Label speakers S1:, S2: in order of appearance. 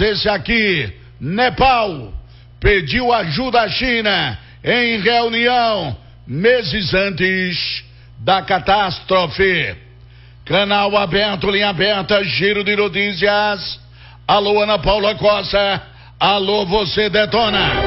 S1: esse aqui. Nepal pediu ajuda à China em reunião meses antes da catástrofe. Canal aberto, linha aberta, giro de notícias. Alô, Ana Paula Costa. Alô, você detona.